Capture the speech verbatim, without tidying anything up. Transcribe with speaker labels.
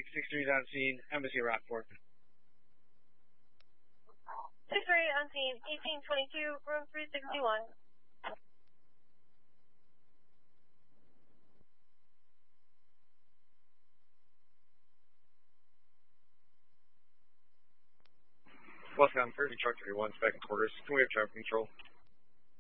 Speaker 1: Atlantic, six three on scene, Embassy Rockport.
Speaker 2: six three on scene, eighteen twenty-two, room three sixty-one.
Speaker 3: Westbound thirty, truck thirty-one, second quarters. Can we have traffic control?